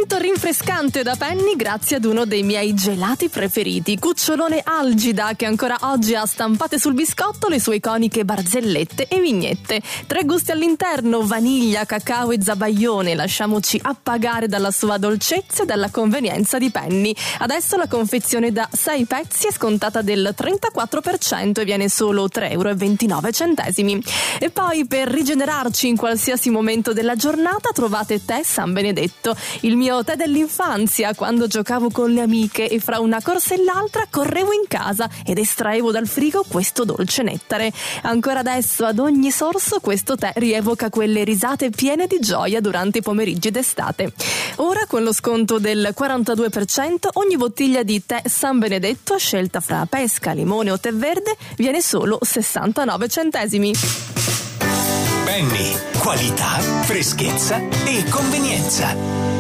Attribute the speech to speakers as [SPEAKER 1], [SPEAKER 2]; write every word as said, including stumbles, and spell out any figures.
[SPEAKER 1] Momento rinfrescante da Penny grazie ad uno dei miei gelati preferiti, Cucciolone Algida, che ancora oggi ha stampate sul biscotto le sue iconiche barzellette e vignette. Tre gusti all'interno: vaniglia, cacao e zabaione. Lasciamoci appagare dalla sua dolcezza e dalla convenienza di Penny. Adesso la confezione da sei pezzi è scontata del trentaquattro per cento e viene solo tre e ventinove centesimi. E poi, per rigenerarci in qualsiasi momento della giornata, trovate Tè San Benedetto, il mio tè dell'infanzia, quando giocavo con le amiche e fra una corsa e l'altra correvo in casa ed estraevo dal frigo questo dolce nettare. Ancora adesso, ad ogni sorso, questo tè rievoca quelle risate piene di gioia durante i pomeriggi d'estate. Ora, con lo sconto del quarantadue per cento, ogni bottiglia di Tè San Benedetto, scelta fra pesca, limone o tè verde, viene solo sessantanove centesimi.
[SPEAKER 2] Penny, qualità, freschezza e convenienza.